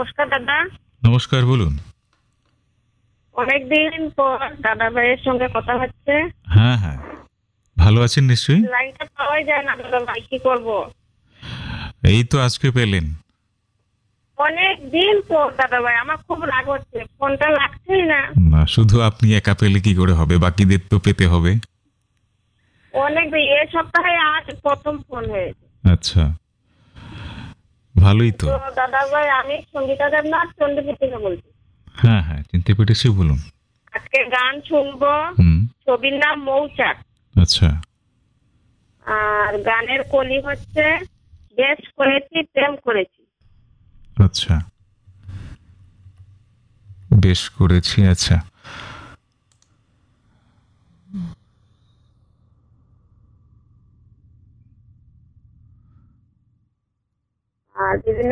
নমস্কার দাদা। নমস্কার, বলুন। অনেকদিন পর দাদা ভাইয়ের সঙ্গে কথা হচ্ছে। হ্যাঁ হ্যাঁ, ভালো আছেন নিশ্চয়ই। লাইনটা পাওয়াই যায় না দাদা ভাই, কি করব। এই তো আজকে পেলেন। অনেক দিন পর দাদা ভাই, আমার খুব রাগ হচ্ছে, ফোনটা লাগছেই না। না, শুধু আপনি একা পেলে কি করে হবে, বাকিদের তো পেতে হবে। অনেক দিন, এই সপ্তাহে আজ প্রথম ফোন হয়েছে। আচ্ছা, ভালোই তো। তো দাদা ভাই, আমি সঙ্গীতা দেবনাথ চন্ডীপুর থেকে বলছি। হ্যাঁ হ্যাঁ, চিনতে পেরেছি, বলুন। আজকে গান শুনবো। হুম। ছবির নাম মৌচাক। আচ্ছা। আর গানের কলি হচ্ছে বেশ করেছি প্রেম করেছি। আচ্ছা, বেশ করেছি। আচ্ছা। আর বিভিন্ন